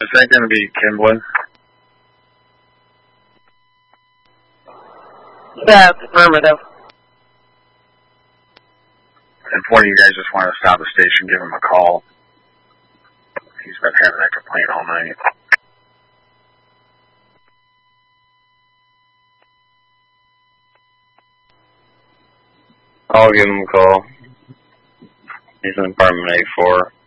Is that going to be Kimblin? That's affirmative. If one of you guys just want to stop the station, give him a call. He's been having that complaint all night. I'll give him a call. He's in apartment A4.